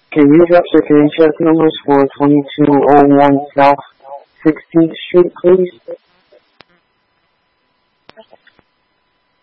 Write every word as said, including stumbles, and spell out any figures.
Can you drop security check numbers for twenty-two oh one South sixteenth Street, please?